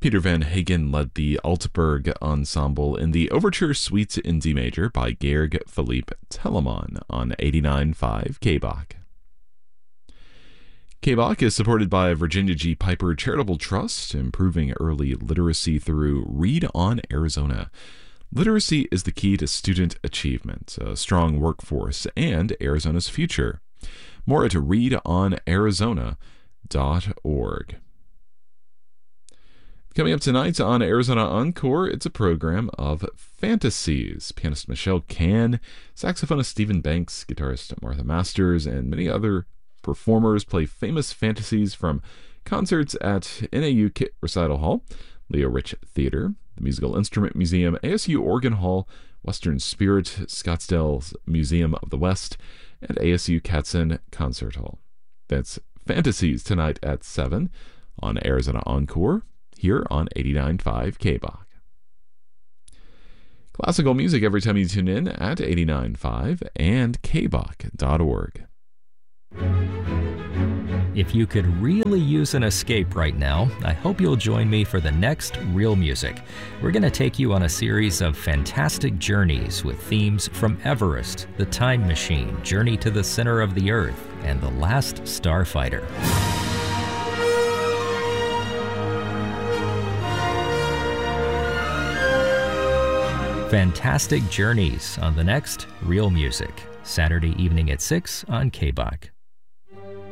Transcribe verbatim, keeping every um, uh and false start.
Peter Van Hagen led the Altberg Ensemble in the Overture Suite in D major by Georg Philipp Telemann on eighty-nine point five K B O C. K B O C is supported by Virginia G. Piper Charitable Trust, improving early literacy through Read on Arizona. Literacy is the key to student achievement, a strong workforce, and Arizona's future. More at read on arizona dot org. Coming up tonight on Arizona Encore, it's a program of fantasies. Pianist Michelle Can, saxophonist Stephen Banks, guitarist Martha Masters, and many other performers play famous fantasies from concerts at N A U Kit Recital Hall, Leo Rich Theater, the Musical Instrument Museum, A S U Organ Hall, Western Spirit, Scottsdale's Museum of the West, and A S U Katzen Concert Hall. That's Fantasies tonight at seven on Arizona Encore, here on eighty-nine point five K B O C. Classical music every time you tune in at eighty-nine point five and K B O C dot org. If you could really use an escape right now, I hope you'll join me for the next Real Music. We're going to take you on a series of fantastic journeys with themes from Everest, The Time Machine, Journey to the Center of the Earth, and The Last Starfighter. Fantastic journeys on the next Real Music, Saturday evening at six on K B O C.